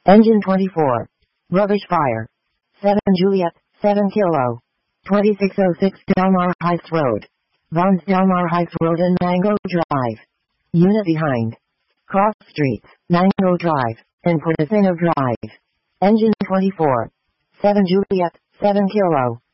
Engine 24. Rubbish fire. 7 Juliet, 7 Kilo. 2606 Delmar Heights Road. Vaughn's Delmar Heights Road and Mango Drive. Unit behind. Cross Streets, Mango Drive, and Portofino Drive. Engine 24. 7 Juliet, 7 Kilo.